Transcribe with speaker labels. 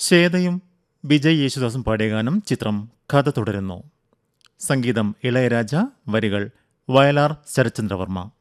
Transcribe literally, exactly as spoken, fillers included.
Speaker 1: ശ്വേതയും വിജയ് യേശുദാസും പാടിയ ഗാനം. ചിത്രം കഥ തുടരുന്നു. സംഗീതം ഇളയരാജ, വരികൾ വയലാർ ശരത്ചന്ദ്രവർമ്മ.